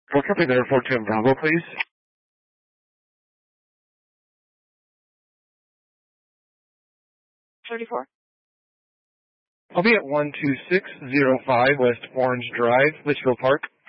Go copy there, 42 Bravo, please. 34. I'll be at 12605 West Orange Drive, Litchfield Park.